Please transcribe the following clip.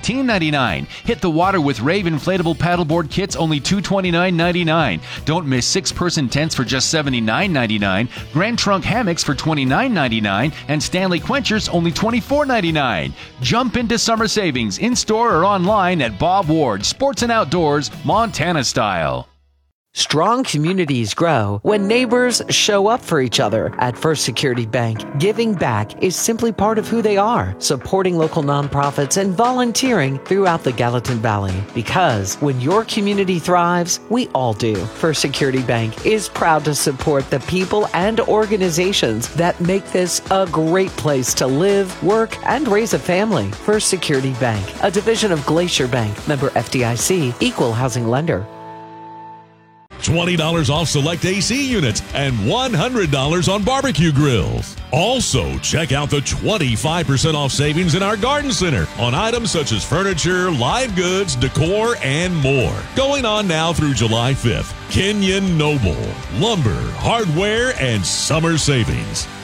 $15.99. Hit the water with Rave inflatable paddleboard kits, only $229.99. Don't miss 6-person tents for just $79.99. Grand Trunk hammocks for $29.99. And Stanley Quenchers, only $24.99. Jump into summer savings in-store or online at Bob Ward Sports and Outdoors, Montana style. Strong communities grow when neighbors show up for each other. At First Security Bank, giving back is simply part of who they are, supporting local nonprofits and volunteering throughout the Gallatin Valley. Because when your community thrives, we all do. First Security Bank is proud to support the people and organizations that make this a great place to live, work, and raise a family. First Security Bank, a division of Glacier Bank, member FDIC, equal housing lender. $20 off select AC units and $100 on barbecue grills. Also, check out the 25% off savings in our garden center on items such as furniture, live goods, decor, and more. Going on now through July 5th. Kenyon Noble, lumber, hardware, and summer savings.